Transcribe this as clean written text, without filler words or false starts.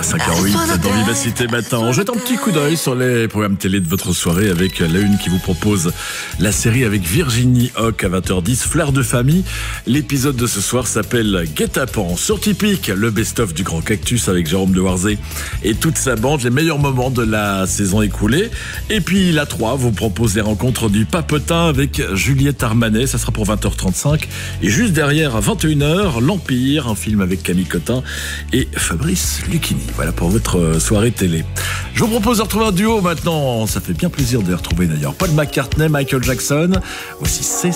5h08 dans Vivacité Matin. On jette un petit coup d'œil sur les programmes télé de votre soirée avec la une qui vous propose la série avec Virginie Hocq à 20h10, Fleur de famille. L'épisode de ce soir s'appelle Guet-apens. Sur Typique, le best-of du Grand Cactus avec Jérôme Dewarzé et toute sa bande, les meilleurs moments de la saison écoulée. Et puis la 3 vous propose les rencontres du Papetin avec Juliette Armanet. Ça sera pour 20h35. Et juste derrière, à 21h, L'Empire, un film avec Camille Cotin et Fabrice Lucchini. Voilà pour votre soirée télé. Je vous propose de retrouver un duo maintenant. Ça fait bien plaisir de les retrouver d'ailleurs. Paul McCartney, Michael Jackson. Voici